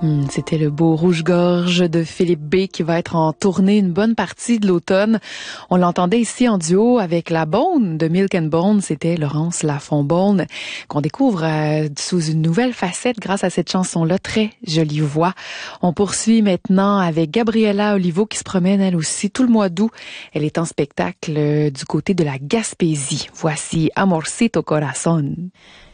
C'était le beau Rouge-Gorge de Philippe B qui va être en tournée une bonne partie de l'automne. On l'entendait ici en duo avec la Bone de Milk and Bone. C'était Laurence Lafont-Bone qu'on découvre sous une nouvelle facette grâce à cette chanson-là. Très jolie voix. On poursuit maintenant avec Gabriela Olivo qui se promène elle aussi tout le mois d'août. Elle est en spectacle du côté de la Gaspésie. Voici Amorcito Corazón.